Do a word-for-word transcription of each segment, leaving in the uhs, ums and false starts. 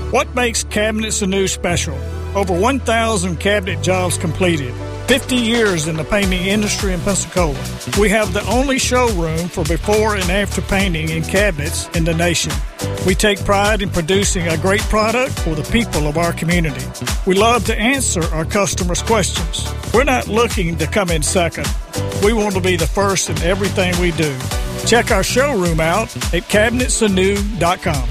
What makes Cabinets Anew special? Over one thousand cabinet jobs completed. fifty years in the painting industry in Pensacola. We have the only showroom for before and after painting in cabinets in the nation. We take pride in producing a great product for the people of our community. We love to answer our customers' questions. We're not looking to come in second. We want to be the first in everything we do. Check our showroom out at cabinets anew dot com.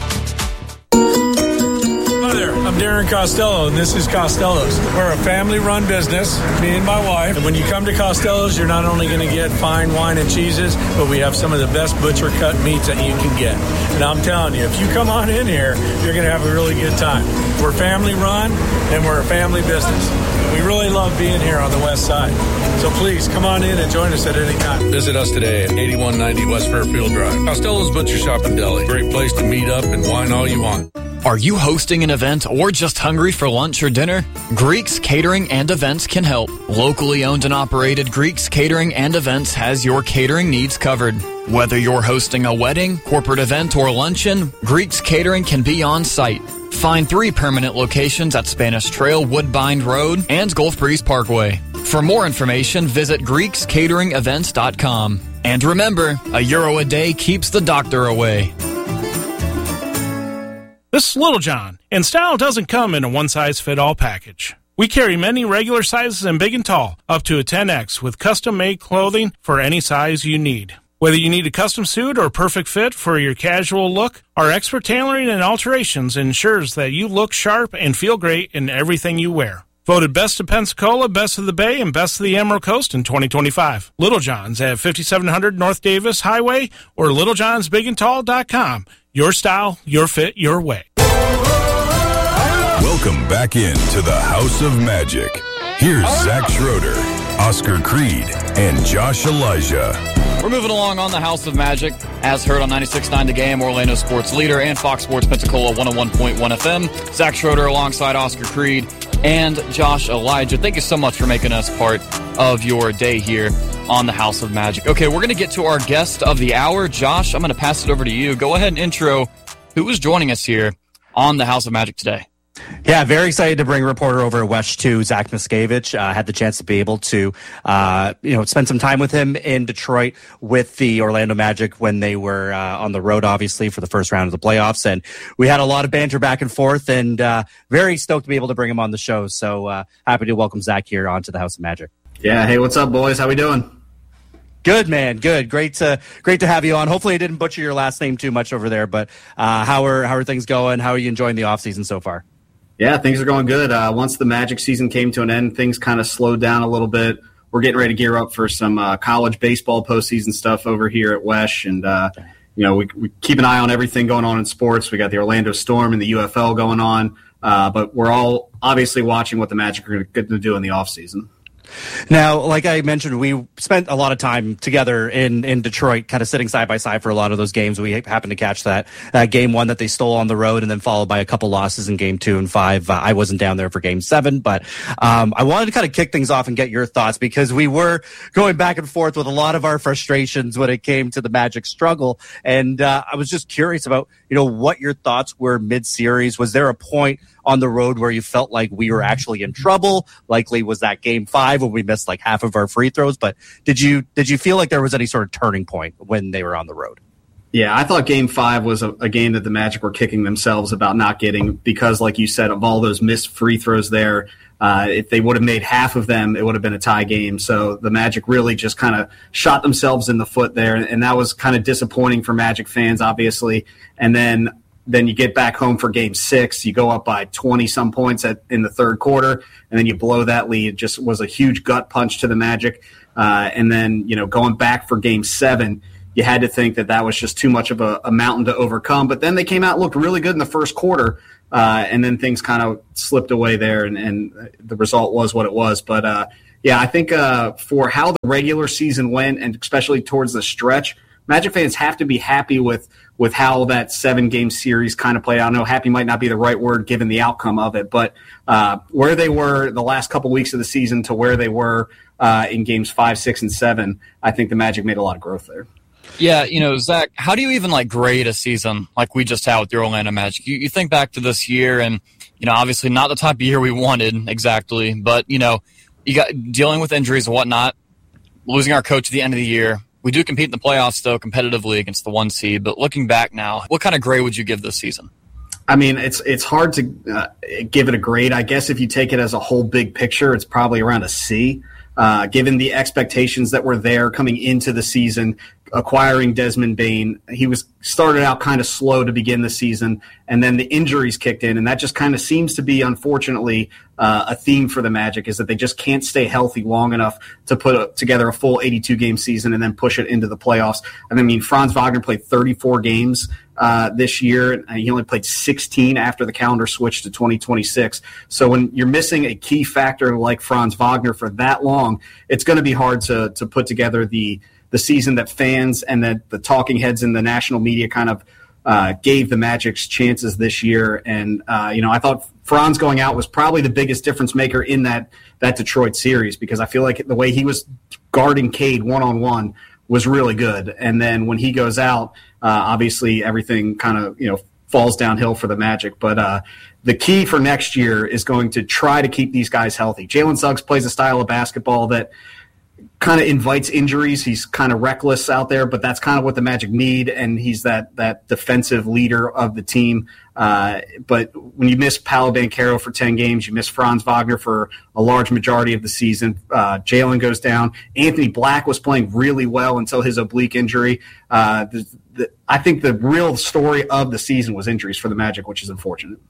Hi there, I'm Darren Costello, and this is Costello's. We're a family-run business, me and my wife. And when you come to Costello's, you're not only going to get fine wine and cheeses, but we have some of the best butcher-cut meats that you can get. And I'm telling you, if you come on in here, you're going to have a really good time. We're family-run, and we're a family business. We really love being here on the west side. So please, come on in and join us at any time. Visit us today at eighty-one ninety West Fairfield Drive. Costello's Butcher Shop and Deli. Great place to meet up and wine all you want. Are you hosting an event or just hungry for lunch or dinner? Greeks Catering and Events can help. Locally owned and operated Greeks Catering and Events has your catering needs covered. Whether you're hosting a wedding, corporate event, or luncheon, Greeks Catering can be on site. Find three permanent locations at Spanish Trail, Woodbine Road, and Gulf Breeze Parkway. For more information, visit greeks catering events dot com. And remember, a euro a day keeps the doctor away. This is Little John, and style doesn't come in a one-size-fit-all package. We carry many regular sizes and big and tall, up to a ten X, with custom-made clothing for any size you need. Whether you need a custom suit or perfect fit for your casual look, our expert tailoring and alterations ensures that you look sharp and feel great in everything you wear. Voted Best of Pensacola, Best of the Bay, and Best of the Emerald Coast in twenty twenty-five. Little John's at fifty-seven hundred North Davis Highway or little johns big and tall dot com. Your style, your fit, your way. Welcome back into the House of Magic. Here's Zach Schroeder, Oscar Creed, and Josh Elijah. We're moving along on the House of Magic, as heard on ninety-six point nine The Game, Orlando Sports Leader, and Fox Sports Pensacola one oh one point one F M. Zach Schroeder alongside Oscar Creed and Josh Elijah. Thank you so much for making us part of your day here on the House of Magic. Okay, we're going to get to our guest of the hour. Josh, I'm going to pass it over to you. Go ahead and intro who is joining us here on the House of Magic today. Yeah, very excited to bring a reporter over at Wesh two, Zach Miscavige. Uh, had the chance to be able to, uh, you know, spend some time with him in Detroit with the Orlando Magic when they were uh, on the road, obviously, for the first round of the playoffs. And we had a lot of banter back and forth, and uh, very stoked to be able to bring him on the show. So uh, happy to welcome Zach here onto the House of Magic. Yeah, hey, what's up, boys? How we doing? Good, man. Good. Great to great to have you on. Hopefully I didn't butcher your last name too much over there, but uh, how are how are things going? How are you enjoying the offseason so far? Yeah, things are going good. Uh, once the Magic season came to an end, things kind of slowed down a little bit. We're getting ready to gear up for some uh, college baseball postseason stuff over here at Wesh, and uh, you know we, we keep an eye on everything going on in sports. We got the Orlando Storm and the U F L going on, uh, but we're all obviously watching what the Magic are going to do in the offseason. Now, like I mentioned, we spent a lot of time together in, in Detroit, kind of sitting side by side for a lot of those games. We happened to catch that uh, game one that they stole on the road and then followed by a couple losses in game two and five. Uh, I wasn't down there for game seven, but um, I wanted to kind of kick things off and get your thoughts because we were going back and forth with a lot of our frustrations when it came to the Magic struggle. And uh, I was just curious about, you know, what your thoughts were mid-series. Was there a point on the road where you felt like we were actually in trouble? Likely was that game five when we missed like half of our free throws, but did you did you feel like there was any sort of turning point when they were on the road? Yeah, I thought game five was a, a game that the Magic were kicking themselves about not getting because, like you said, of all those missed free throws there, uh, if they would have made half of them, it would have been a tie game. So the Magic really just kind of shot themselves in the foot there, and that was kind of disappointing for Magic fans, obviously. And then Then you get back home for game six. You go up by twenty-some points at, in the third quarter, and then you blow that lead. It just was a huge gut punch to the Magic. Uh, and then, you know, going back for game seven, you had to think that that was just too much of a, a mountain to overcome. But then they came out and looked really good in the first quarter, uh, and then things kind of slipped away there, and, and the result was what it was. But, uh, yeah, I think uh, for how the regular season went, and especially towards the stretch, Magic fans have to be happy with with how that seven-game series kind of played out. I know happy might not be the right word given the outcome of it, but uh, where they were the last couple weeks of the season to where they were uh, in games five, six, and seven, I think the Magic made a lot of growth there. Yeah, you know, Zach, how do you even like grade a season like we just had with the Orlando Magic? You, you think back to this year, and you know, obviously not the type of year we wanted exactly, but you know, you got dealing with injuries and whatnot, losing our coach at the end of the year. We do compete in the playoffs though competitively against the one seed. But looking back now, what kind of grade would you give this season? I mean, it's it's hard to uh, give it a grade. I guess if you take it as a whole big picture, it's probably around a C. Uh, given the expectations that were there coming into the season, acquiring Desmond Bane, he was started out kind of slow to begin the season, and then the injuries kicked in, and that just kind of seems to be, unfortunately, uh, a theme for the Magic, is that they just can't stay healthy long enough to put a, together a full eighty-two game season and then push it into the playoffs. And I mean, Franz Wagner played thirty-four games uh, this year. He only played sixteen after the calendar switched to twenty twenty-six. So when you're missing a key factor like Franz Wagner for that long, it's going to be hard to to put together the the season that fans and that the talking heads in the national media kind of uh, gave the Magic's chances this year. And, uh, you know, I thought Franz going out was probably the biggest difference maker in that that Detroit series, because I feel like the way he was guarding Cade one-on-one was really good. And then when he goes out, uh, obviously everything kind of, you know, falls downhill for the Magic. But uh, the key for next year is going to try to keep these guys healthy. Jalen Suggs plays a style of basketball that kind of invites injuries. He's kind of reckless out there, but that's kind of what the Magic need, and he's that that defensive leader of the team. Uh, but when you miss Paolo Banchero for ten games, you miss Franz Wagner for a large majority of the season. Uh, Jalen goes down. Anthony Black was playing really well until his oblique injury. Uh, the, the, I think the real story of the season was injuries for the Magic, which is unfortunate.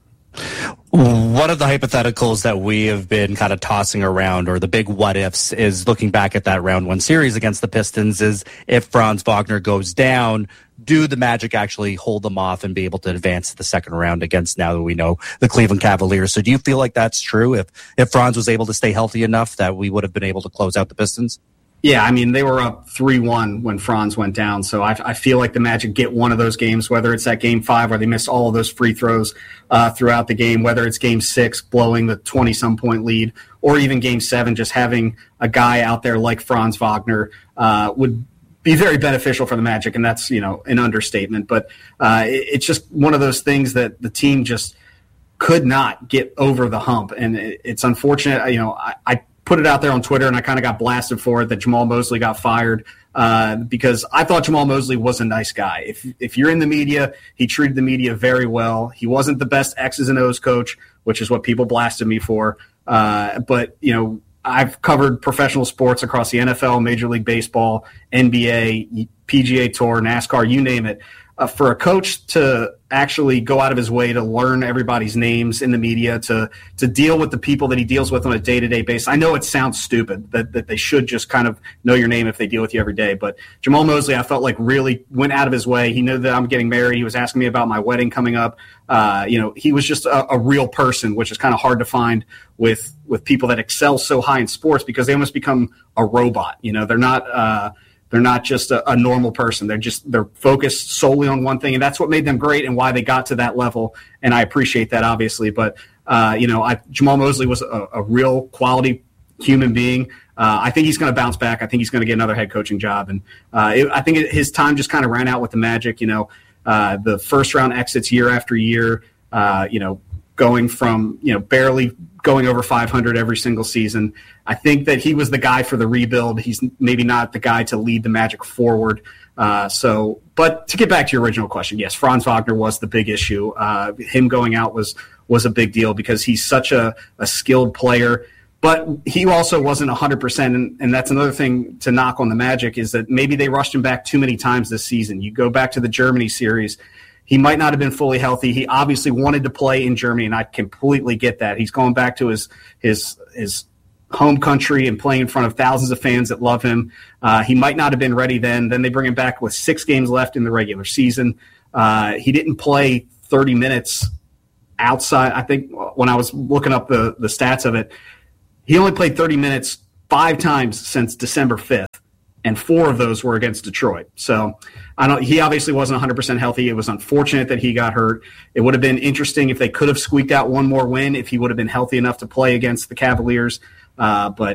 One of the hypotheticals that we have been kind of tossing around, or the big what ifs, is looking back at that round one series against the Pistons, is if Franz Wagner goes down, do the Magic actually hold them off and be able to advance to the second round against, now that we know, the Cleveland Cavaliers? So do you feel like that's true? If, if Franz was able to stay healthy enough that we would have been able to close out the Pistons? Yeah, I mean, they were up three one when Franz went down, so I, I feel like the Magic get one of those games, whether it's that game five where they miss all of those free throws uh, throughout the game, whether it's game six blowing the twenty-some point lead, or even game seven just having a guy out there like Franz Wagner uh, would be very beneficial for the Magic, and that's, you know, an understatement. But uh, it, it's just one of those things that the team just could not get over the hump, and it, it's unfortunate. You know, I, I put it out there on Twitter, and I kind of got blasted for it that Jamal Mosley got fired uh, because I thought Jamal Mosley was a nice guy. If if you're in the media, he treated the media very well. He wasn't the best X's and O's coach, which is what people blasted me for. Uh, but, you know, I've covered professional sports across the N F L, Major League Baseball, N B A, P G A Tour, NASCAR, you name it. Uh, for a coach to actually go out of his way to learn everybody's names in the media, to to deal with the people that he deals with on a day-to-day basis. I know it sounds stupid that, that they should just kind of know your name if they deal with you every day, but Jamal Mosley, I felt like, really went out of his way. He knew that I'm getting married. He was asking me about my wedding coming up. Uh, you know, he was just a, a real person, which is kind of hard to find with with people that excel so high in sports, because they almost become a robot. You know, they're not uh, – They're not just a, a normal person. They're just they're focused solely on one thing, and that's what made them great and why they got to that level. And I appreciate that, obviously. But uh, you know, I, Jamal Mosley was a, a real quality human being. Uh, I think he's going to bounce back. I think he's going to get another head coaching job, and uh, it, I think it, his time just kind of ran out with the Magic. You know, uh, the first round exits year after year. Uh, you know, going from you know barely going over five hundred every single season. I think that he was the guy for the rebuild. He's maybe not the guy to lead the Magic forward. Uh, so, but to get back to your original question, yes, Franz Wagner was the big issue. Uh, him going out was was a big deal because he's such a, a skilled player. But he also wasn't one hundred percent, and, and that's another thing to knock on the Magic, is that maybe they rushed him back too many times this season. You go back to the Germany series, he might not have been fully healthy. He obviously wanted to play in Germany, and I completely get that. He's going back to his his his home country and playing in front of thousands of fans that love him. Uh, he might not have been ready then. Then they bring him back with six games left in the regular season. Uh, he didn't play thirty minutes outside. I think when I was looking up the, the stats of it, he only played thirty minutes five times since December fifth, and four of those were against Detroit. So I don't. He obviously wasn't one hundred percent healthy. It was unfortunate that he got hurt. It would have been interesting if they could have squeaked out one more win if he would have been healthy enough to play against the Cavaliers. Uh, but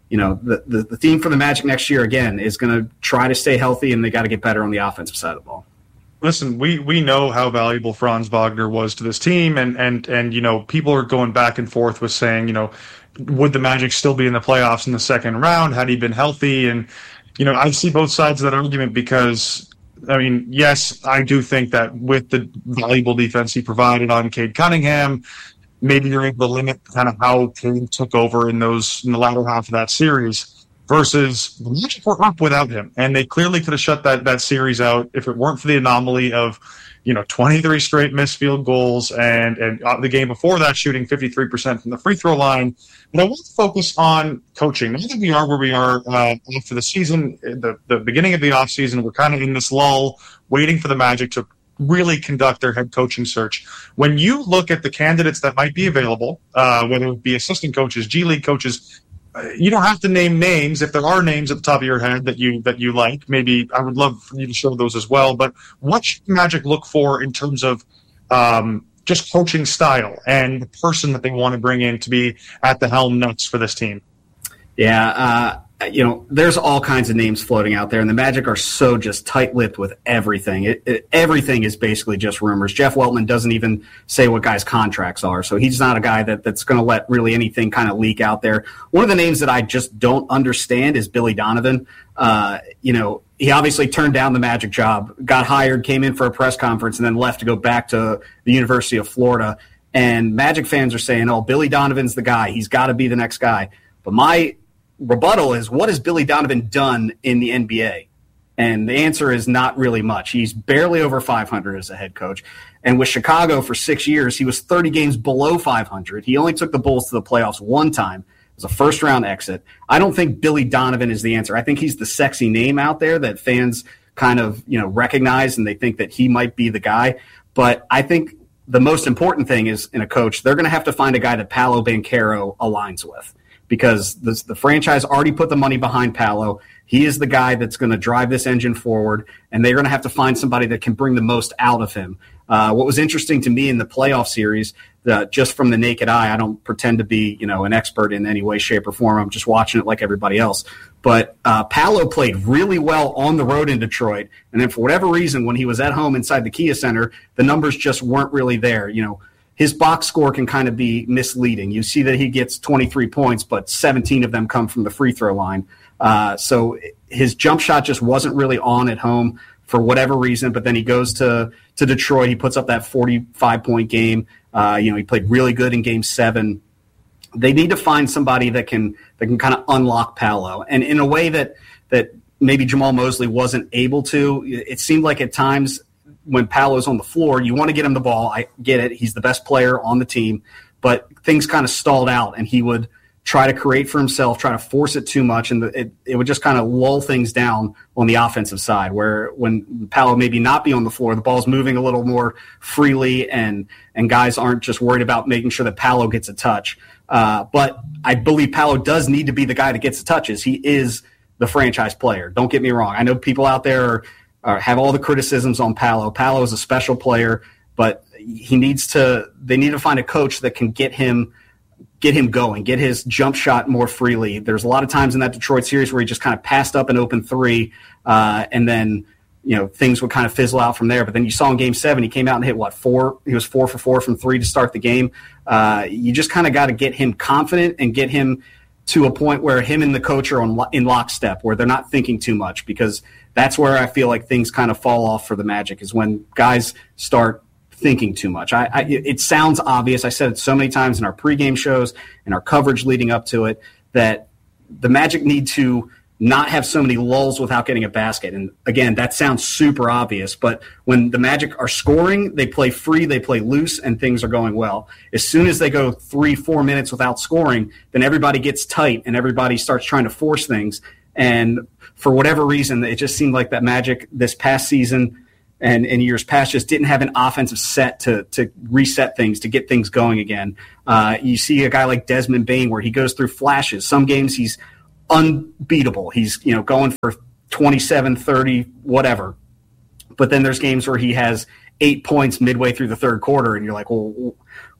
you know, the, the, the theme for the Magic next year, again, is going to try to stay healthy, and they got to get better on the offensive side of the ball. Listen, we, we know how valuable Franz Wagner was to this team, and, and, and, you know, people are going back and forth with saying, you know, would the Magic still be in the playoffs in the second round had he been healthy? And, you know, I see both sides of that argument because, I mean, yes, I do think that with the valuable defense he provided on Cade Cunningham, maybe you're able to limit kind of how Cade took over in those in the latter half of that series versus the Magic were up without him. And they clearly could have shut that, that series out if it weren't for the anomaly of, you know, twenty-three straight missed field goals and, and the game before that shooting fifty-three percent from the free throw line. And I want to focus on coaching. Now that we are where we are uh, after the season, the, the beginning of the offseason, we're kind of in this lull waiting for the Magic to really conduct their head coaching search. When you look at the candidates that might be available, uh, whether it be assistant coaches, G League coaches, uh, you don't have to name names. If there are names at the top of your head that you that you like, maybe I would love for you to show those as well. But what should Magic look for in terms of um, just coaching style and the person that they want to bring in to be at the helm next for this team? Yeah, uh, you know, there's all kinds of names floating out there, and the Magic are so just tight-lipped with everything. It, it, everything is basically just rumors. Jeff Weltman doesn't even say what guys' contracts are, so he's not a guy that, that's going to let really anything kind of leak out there. One of the names that I just don't understand is Billy Donovan. Uh, you know, he obviously turned down the Magic job, got hired, came in for a press conference, and then left to go back to the University of Florida. And Magic fans are saying, oh, Billy Donovan's the guy. He's got to be the next guy. But my rebuttal is, what has Billy Donovan done in the N B A? And the answer is not really much. He's barely over five hundred as a head coach. And with Chicago for six years, he was thirty games below five hundred. He only took the Bulls to the playoffs one time. It was a first-round exit. I don't think Billy Donovan is the answer. I think he's the sexy name out there that fans kind of, you know, recognize, and they think that he might be the guy. But I think the most important thing is, in a coach, they're going to have to find a guy that Paolo Banchero aligns with, because the, the franchise already put the money behind Paolo. He is the guy that's going to drive this engine forward, and they're going to have to find somebody that can bring the most out of him. Uh, what was interesting to me in the playoff series, uh, just from the naked eye, I don't pretend to be, you know, an expert in any way, shape, or form. I'm just watching it like everybody else. But uh, Paolo played really well on the road in Detroit, and then for whatever reason, when he was at home inside the Kia Center, the numbers just weren't really there. You know, his box score can kind of be misleading. You see that he gets twenty-three points, but seventeen of them come from the free throw line. Uh, so his jump shot just wasn't really on at home for whatever reason. But then he goes to, to Detroit. He puts up that forty-five point game. Uh, you know, he played really good in game seven. They need to find somebody that can that can kind of unlock Paolo. And in a way that that maybe Jamal Mosley wasn't able to. It seemed like at times when Paolo's on the floor, you want to get him the ball. I get it. He's the best player on the team. But things kind of stalled out, and he would try to create for himself, try to force it too much, and it, it would just kind of lull things down on the offensive side, where when Paolo maybe not be on the floor, the ball's moving a little more freely, and and guys aren't just worried about making sure that Paolo gets a touch. Uh, but I believe Paolo does need to be the guy that gets the touches. He is the franchise player. Don't get me wrong. I know people out there are, are, have all the criticisms on Paolo. Paolo is a special player, but he needs to. They need to find a coach that can get him get him going, get his jump shot more freely. There's a lot of times in that Detroit series where he just kind of passed up an open three, uh, and then, you know, things would kind of fizzle out from there. But then you saw in game seven, he came out and hit, what, four? He was four for four from three to start the game. Uh, you just kind of got to get him confident and get him to a point where him and the coach are on, in lockstep, where they're not thinking too much, because that's where I feel like things kind of fall off for the Magic, is when guys start thinking too much. I, I, it sounds obvious. I said it so many times in our pregame shows and our coverage leading up to it, that the Magic need to not have so many lulls without getting a basket. And again, that sounds super obvious, but when the Magic are scoring, they play free, they play loose, and things are going well. As soon as they go three, four minutes without scoring, then everybody gets tight and everybody starts trying to force things. And for whatever reason, it just seemed like that Magic this past season and in years past just didn't have an offensive set to to reset things, to get things going again. Uh, you see a guy like Desmond Bane where he goes through flashes. Some games he's unbeatable. He's, you know, going for twenty-seven, thirty, whatever. But then there's games where he has eight points midway through the third quarter, and you're like, well,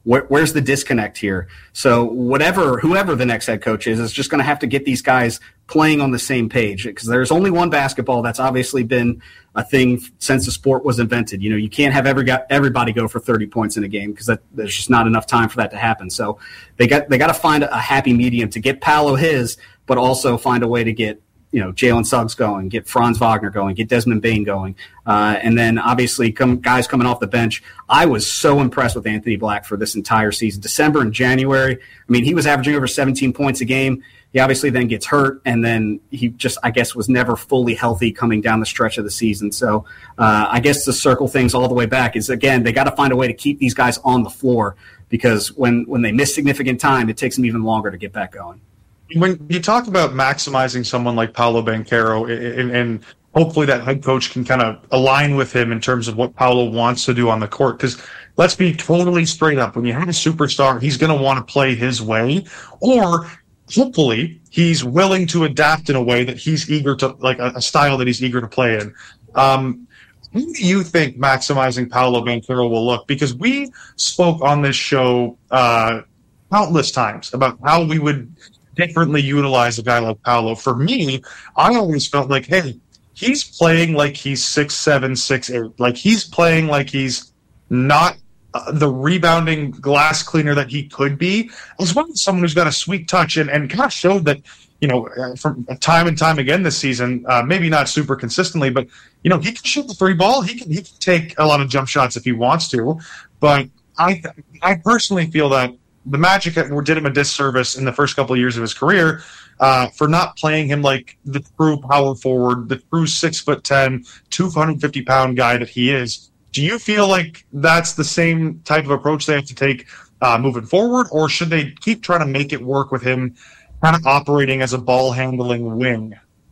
where, where's the disconnect here? So whatever, whoever the next head coach is, is just going to have to get these guys playing on the same page, because there's only one basketball. That's obviously been a thing since the sport was invented. You know, you can't have every everybody go for thirty points in a game, because that there's just not enough time for that to happen. So they got they got to find a happy medium to get Paolo his, but also find a way to get, you know, Jalen Suggs going, get Franz Wagner going, get Desmond Bane going. Uh, and then obviously come guys coming off the bench. I was so impressed with Anthony Black for this entire season. December and January, I mean, he was averaging over seventeen points a game. He obviously then gets hurt, and then he just, I guess, was never fully healthy coming down the stretch of the season. So uh, I guess to circle things all the way back is, again, they got to find a way to keep these guys on the floor, because when, when they miss significant time, it takes them even longer to get back going. When you talk about maximizing someone like Paolo Banchero, and, and hopefully that head coach can kind of align with him in terms of what Paolo wants to do on the court, because let's be totally straight up. When you have a superstar, he's going to want to play his way, or hopefully he's willing to adapt in a way that he's eager to, like a, a style that he's eager to play in. Um, how do you think maximizing Paolo Banchero will look? Because we spoke on this show uh, countless times about how we would differently utilize a guy like Paolo. For me, I always felt like, hey, he's playing like he's six seven, six eight. Like he's playing like he's not uh, the rebounding glass cleaner that he could be, as well as someone who's got a sweet touch, and, and kind of showed that, you know, uh, from time and time again this season, uh, maybe not super consistently, but, you know, he can shoot the three ball. He can, he can take a lot of jump shots if he wants to. But I, I personally feel that the Magic did him a disservice in the first couple of years of his career uh, for not playing him like the true power forward, the true six foot ten, two hundred fifty pound guy that he is. Do you feel like that's the same type of approach they have to take uh, moving forward, or should they keep trying to make it work with him kind of operating as a ball handling wing?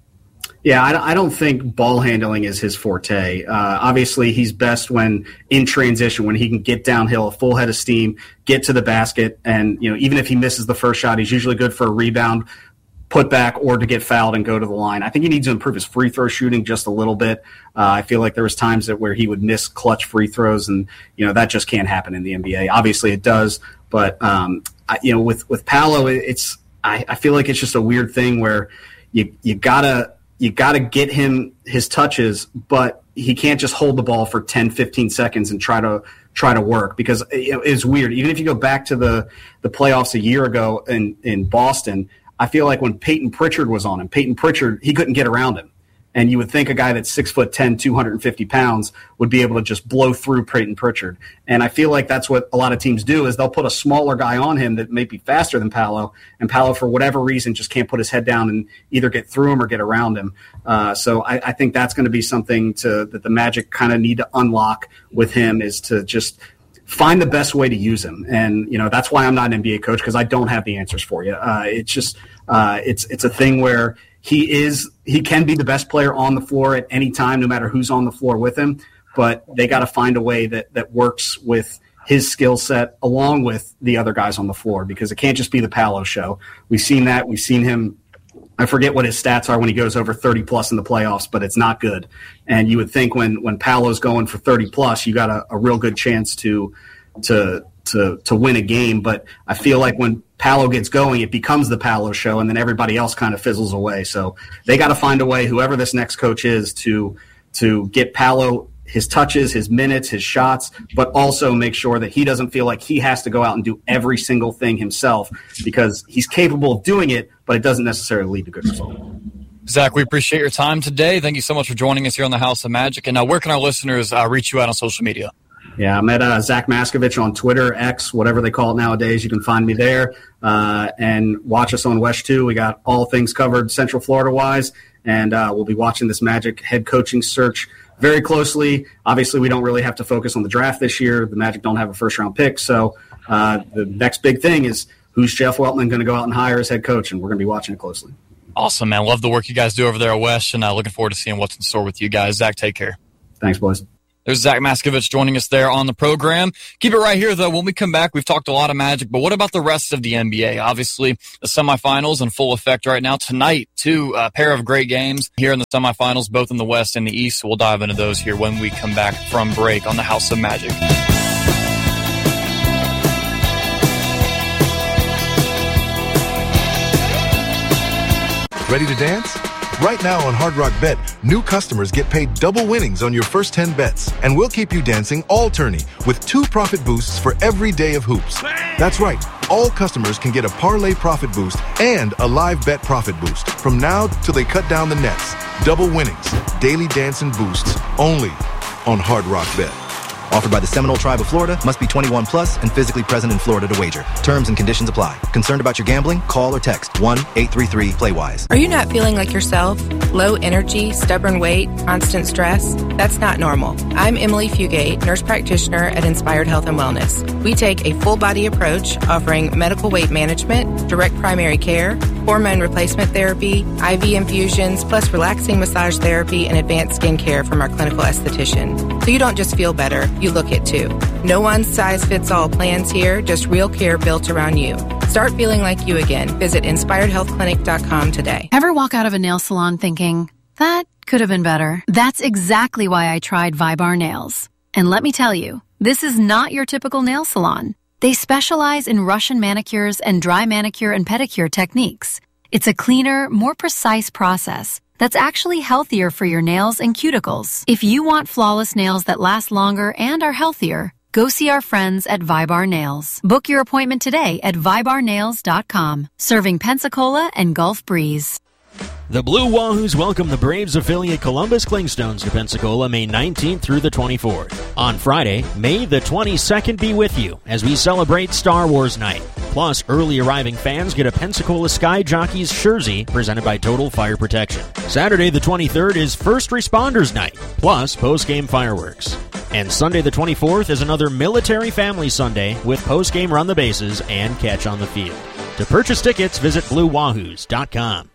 Yeah, I don't think ball handling is his forte. Uh, obviously, he's best when in transition, when he can get downhill, a full head of steam, get to the basket, and, you know, even if he misses the first shot, he's usually good for a rebound, put back, or to get fouled and go to the line. I think he needs to improve his free throw shooting just a little bit. Uh, I feel like there was times that where he would miss clutch free throws, and, you know, that just can't happen in the N B A. Obviously, it does, but um, I, you know, with with Paolo, it's I, I feel like it's just a weird thing where you you gotta. You got to get him his touches, but he can't just hold the ball for ten, fifteen seconds and try to try to work, because it's weird. Even if you go back to the, the playoffs a year ago in, in Boston, I feel like when Peyton Pritchard was on him, Peyton Pritchard, he couldn't get around him. And you would think a guy that's six foot ten, two hundred fifty pounds would be able to just blow through Peyton Pritchard. And I feel like that's what a lot of teams do, is they'll put a smaller guy on him that may be faster than Paolo, and Paolo, for whatever reason, just can't put his head down and either get through him or get around him. Uh, so I, I think that's going to be something to that the Magic kind of need to unlock with him, is to just find the best way to use him. And, you know, that's why I'm not an N B A coach, because I don't have the answers for you. Uh, it's just uh, it's it's a thing where He is. He can be the best player on the floor at any time, no matter who's on the floor with him. But they got to find a way that, that works with his skill set along with the other guys on the floor, because it can't just be the Paolo show. We've seen that. We've seen him. I forget what his stats are when he goes over thirty plus in the playoffs, but it's not good. And you would think when when Paolo's going for thirty plus, you got a, a real good chance to to to to win a game. But I feel like when Paolo gets going, it becomes the Paolo show, and then everybody else kind of fizzles away. So they got to find a way, whoever this next coach is, to to get Paolo his touches, his minutes, his shots, but also make sure that he doesn't feel like he has to go out and do every single thing himself, because he's capable of doing it, but it doesn't necessarily lead to good results. Zach, we appreciate your time today. Thank you so much for joining us here on the House of Magic. And now, where can our listeners uh, reach you out on social media? Yeah, I'm at uh, Zach Maskovich on Twitter, X, whatever they call it nowadays. You can find me there. Uh, and watch us on Wesh two. We got all things covered Central Florida-wise, and uh, we'll be watching this Magic head coaching search very closely. Obviously, we don't really have to focus on the draft this year. The Magic don't have a first-round pick, so uh, the next big thing is who's Jeff Weltman going to go out and hire as head coach, and we're going to be watching it closely. Awesome, man. Love the work you guys do over there at Wesh, and uh, looking forward to seeing what's in store with you guys. Zach, take care. Thanks, boys. There's Zach Maskovich joining us there on the program. Keep it right here, though. When we come back, we've talked a lot of Magic, but what about the rest of the N B A? Obviously, the semifinals in full effect right now. Tonight, two uh, pair of great games here in the semifinals, both in the West and the East. So we'll dive into those here when we come back from break on the House of Magic. Ready to dance? Right now on Hard Rock Bet, new customers get paid double winnings on your first ten bets, and we'll keep you dancing all tourney with two profit boosts for every day of hoops. That's right. All customers can get a parlay profit boost and a live bet profit boost from now till they cut down the nets. Double winnings, daily dancing boosts, only on Hard Rock Bet. Offered by the Seminole Tribe of Florida. Must be twenty-one plus and physically present in Florida to wager. Terms and conditions apply. Concerned about your gambling? Call or text one eight three three play wise. Are you not feeling like yourself? Low energy, stubborn weight, constant stress? That's not normal. I'm Emily Fugate, nurse practitioner at Inspired Health and Wellness. We take a full body approach offering medical weight management, direct primary care, hormone replacement therapy, I V infusions, plus relaxing massage therapy and advanced skin care from our clinical esthetician. So you don't just feel better, you look it too. No one-size-fits-all plans here, just real care built around you. Start feeling like you again. Visit inspired health clinic dot com today. Ever walk out of a nail salon thinking, that could have been better? That's exactly why I tried Vibar Nails. And let me tell you, this is not your typical nail salon. They specialize in Russian manicures and dry manicure and pedicure techniques. It's a cleaner, more precise process that's actually healthier for your nails and cuticles. If you want flawless nails that last longer and are healthier, go see our friends at Vibar Nails. Book your appointment today at vibar nails dot com. Serving Pensacola and Gulf Breeze. The Blue Wahoos welcome the Braves affiliate Columbus Clingstones to Pensacola May nineteenth through the twenty-fourth. On Friday, May the twenty-second be with you as we celebrate Star Wars Night. Plus, early arriving fans get a Pensacola Sky Jockeys jersey presented by Total Fire Protection. Saturday the twenty-third is First Responders Night, plus post-game fireworks. And Sunday the twenty-fourth is another Military Family Sunday with post-game run the bases and catch on the field. To purchase tickets, visit blue wahoos dot com.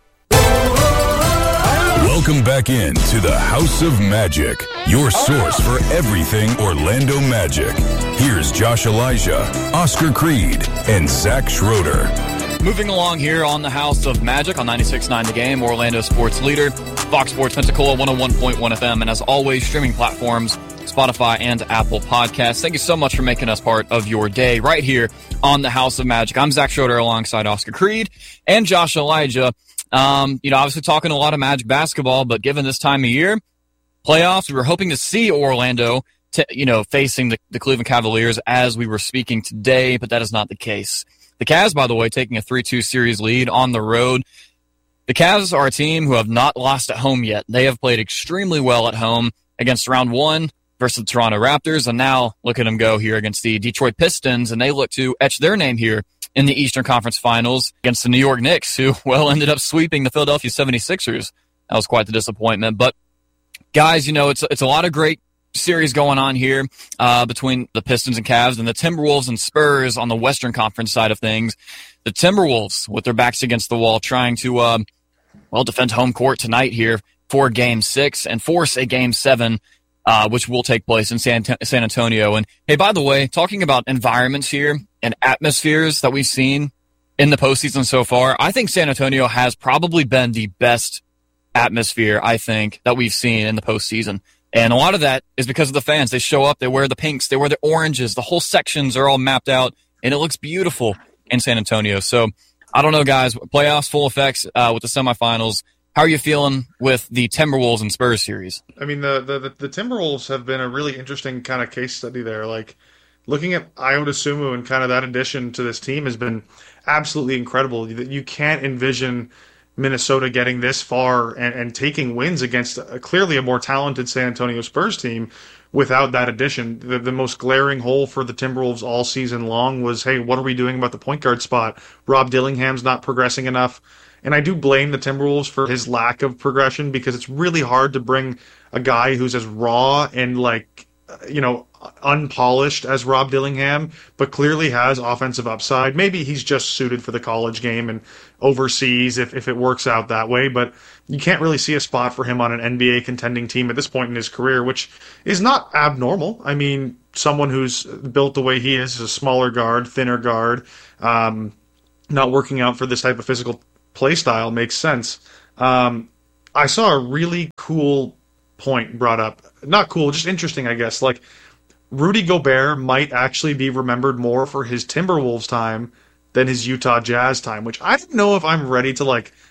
Welcome back in to the House of Magic, your source for everything Orlando Magic. Here's Josh Elijah, Oscar Creed, and Zach Schroeder. Moving along here on the House of Magic on ninety-six point nine The Game, Orlando sports leader, Fox Sports Pensacola one oh one point one F M, and as always, streaming platforms, Spotify and Apple Podcasts. Thank you so much for making us part of your day right here on the House of Magic. I'm Zach Schroeder alongside Oscar Creed and Josh Elijah. Um, you know, obviously talking a lot of Magic basketball, but given this time of year, playoffs, we were hoping to see Orlando, t- you know, facing the, the Cleveland Cavaliers as we were speaking today, but that is not the case. The Cavs, by the way, taking a three two series lead on the road. The Cavs are a team who have not lost at home yet. They have played extremely well at home against round one versus the Toronto Raptors, and now look at them go here against the Detroit Pistons, and they look to etch their name here in the Eastern Conference Finals against the New York Knicks, who, well, ended up sweeping the Philadelphia seventy-sixers. That was quite the disappointment. But, guys, you know, it's, it's a lot of great series going on here uh, between the Pistons and Cavs and the Timberwolves and Spurs on the Western Conference side of things. The Timberwolves, with their backs against the wall, trying to, um, well, defend home court tonight here for Game six and force a Game seven, uh, which will take place in San, San Antonio. And, hey, by the way, talking about environments here and atmospheres that we've seen in the postseason so far, I think San Antonio has probably been the best atmosphere, I think, that we've seen in the postseason. And a lot of that is because of the fans. They show up, they wear the pinks, they wear the oranges, the whole sections are all mapped out, and it looks beautiful in San Antonio. So, I don't know, guys, playoffs, full effects uh, with the semifinals. How are you feeling with the Timberwolves and Spurs series? I mean, the, the, the Timberwolves have been a really interesting kind of case study there. Like, looking at Ayo Dosunmu and kind of that addition to this team has been absolutely incredible. You can't envision Minnesota getting this far and, and taking wins against a, clearly a more talented San Antonio Spurs team without that addition. The, the most glaring hole for the Timberwolves all season long was, hey, what are we doing about the point guard spot? Rob Dillingham's not progressing enough. And I do blame the Timberwolves for his lack of progression because it's really hard to bring a guy who's as raw and, like, you know, unpolished as Rob Dillingham, but clearly has offensive upside. Maybe he's just suited for the college game and overseas if, if it works out that way, but you can't really see a spot for him on an N B A contending team at this point in his career, which is not abnormal. I mean, someone who's built the way he is, is a smaller guard, thinner guard, um, not working out for this type of physical play style makes sense. Um, I saw a really cool point brought up. Not cool, just interesting, I guess. Like, Rudy Gobert might actually be remembered more for his Timberwolves time than his Utah Jazz time, which I don't know if I'm ready to, like,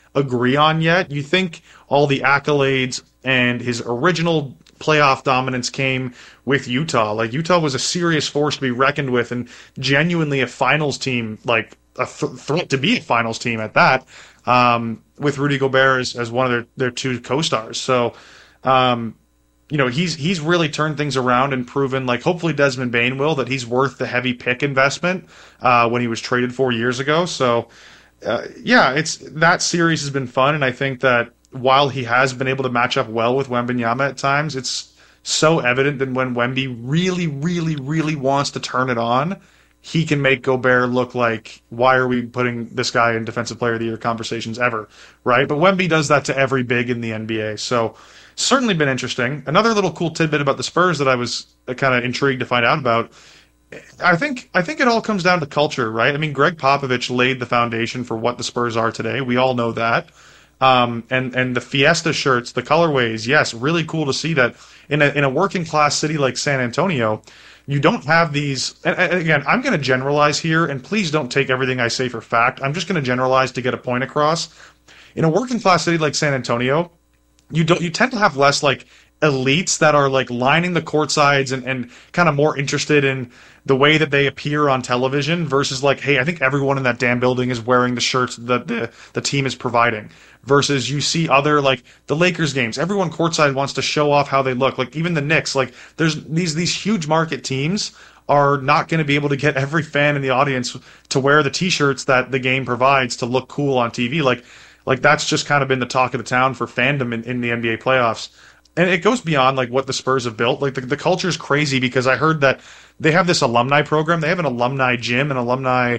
agree on yet. You think all the accolades and his original playoff dominance came with Utah. Like, Utah was a serious force to be reckoned with and genuinely a finals team, like a th- threat to be a finals team at that, um, with Rudy Gobert as, as one of their, their two co-stars. So, um, you know, he's he's really turned things around and proven, like, hopefully Desmond Bane will, that he's worth the heavy pick investment uh, when he was traded four years ago. So, uh, yeah, it's that series has been fun, and I think that while he has been able to match up well with Wembanyama at times, it's so evident that when Wemby really, really, really wants to turn it on, he can make Gobert look like, why are we putting this guy in Defensive Player of the Year conversations ever, right? But Wemby does that to every big in the N B A, so certainly been interesting. Another little cool tidbit about the Spurs that I was kind of intrigued to find out about, I think I think it all comes down to culture, right? I mean, Greg Popovich laid the foundation for what the Spurs are today. We all know that. Um, and, and the Fiesta shirts, the colorways, yes, really cool to see that in a, in a working class city like San Antonio, you don't have these, and, and again, I'm going to generalize here, and please don't take everything I say for fact. I'm just going to generalize to get a point across. In a working class city like San Antonio, you don't, you tend to have less like elites that are like lining the court sides and, and kind of more interested in the way that they appear on television versus like, hey, I think everyone in that damn building is wearing the shirts that the, the team is providing. Versus you see other, like the Lakers games, everyone courtside wants to show off how they look. Like even the Knicks, like there's these these huge market teams are not going to be able to get every fan in the audience to wear the t-shirts that the game provides to look cool on T V. Like like that's just kind of been the talk of the town for fandom in, in the N B A playoffs. And it goes beyond like what the Spurs have built. Like the, the culture is crazy because I heard that they have this alumni program. They have an alumni gym, an alumni.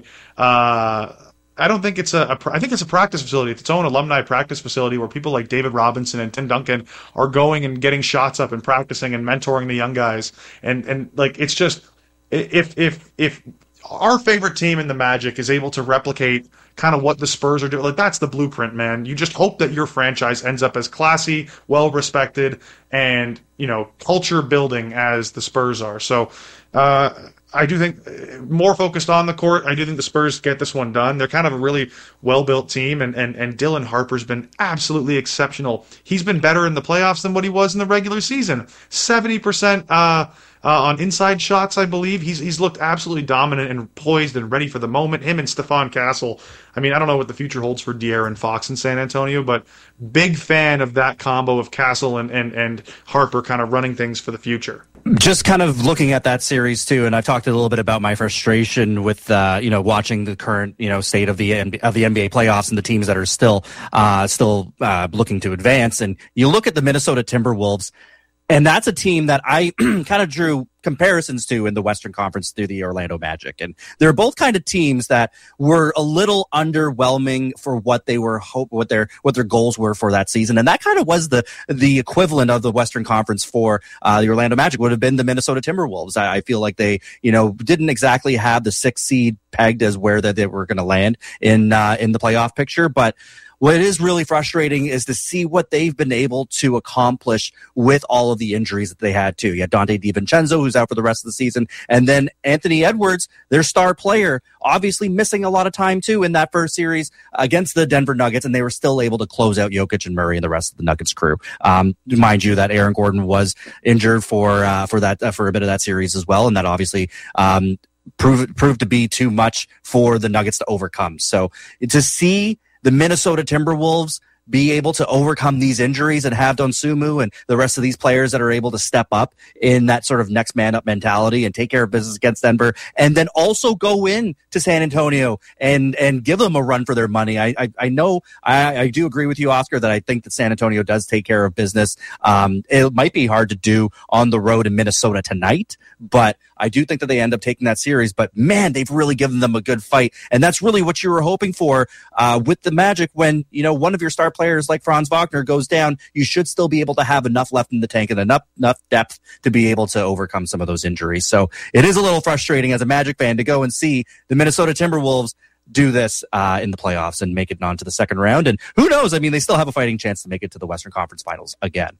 Uh, I don't think it's a, a. I think it's a practice facility. It's its own alumni practice facility where people like David Robinson and Tim Duncan are going and getting shots up and practicing and mentoring the young guys. And and like it's just if if if our favorite team in the Magic is able to replicate kind of what the Spurs are doing, like that's the blueprint, man. You just hope that your franchise ends up as classy, well respected, and you know culture building as the Spurs are. So uh, I do think more focused on the court. I do think the Spurs get this one done. They're kind of a really well built team, and and and Dylan Harper's been absolutely exceptional. He's been better in the playoffs than what he was in the regular season. Seventy percent. Uh, Uh, on inside shots, I believe. He's he's looked absolutely dominant and poised and ready for the moment. Him and Stephon Castle. I mean, I don't know what the future holds for De'Aaron Fox in San Antonio, but big fan of that combo of Castle and, and, and Harper kind of running things for the future. Just kind of looking at that series too, and I've talked a little bit about my frustration with uh, you know watching the current you know state of the of the N B A playoffs and the teams that are still uh, still uh, looking to advance. And you look at the Minnesota Timberwolves. And that's a team that I kind of drew comparisons to in the Western Conference through the Orlando Magic. And they're both kind of teams that were a little underwhelming for what they were hope what their what their goals were for that season. And that kind of was the the equivalent of the Western Conference for uh, the Orlando Magic would have been the Minnesota Timberwolves. I, I feel like they, you know, didn't exactly have the sixth seed pegged as where that they were going to land in uh, in the playoff picture, but what is really frustrating is to see what they've been able to accomplish with all of the injuries that they had too. You had Dante DiVincenzo, who's out for the rest of the season, and then Anthony Edwards, their star player, obviously missing a lot of time too in that first series against the Denver Nuggets, and they were still able to close out Jokic and Murray and the rest of the Nuggets crew. Um, mind you, that Aaron Gordon was injured for uh, for that uh, for a bit of that series as well, and that obviously um, proved proved to be too much for the Nuggets to overcome. So to see the Minnesota Timberwolves be able to overcome these injuries and have Dosunmu and the rest of these players that are able to step up in that sort of next man up mentality and take care of business against Denver, and then also go in to San Antonio and and give them a run for their money. I I, I know I, I do agree with you, Oscar, that I think that San Antonio does take care of business. Um, it might be hard to do on the road in Minnesota tonight, but I do think that they end up taking that series. But man, they've really given them a good fight, and that's really what you were hoping for uh, with the Magic. When you know one of your star players like Franz Wagner goes down, you should still be able to have enough left in the tank and enough enough depth to be able to overcome some of those injuries. So it is a little frustrating as a Magic fan to go and see the Minnesota Timberwolves do this uh, in the playoffs and make it on to the second round. And who knows? I mean, they still have a fighting chance to make it to the Western Conference Finals again.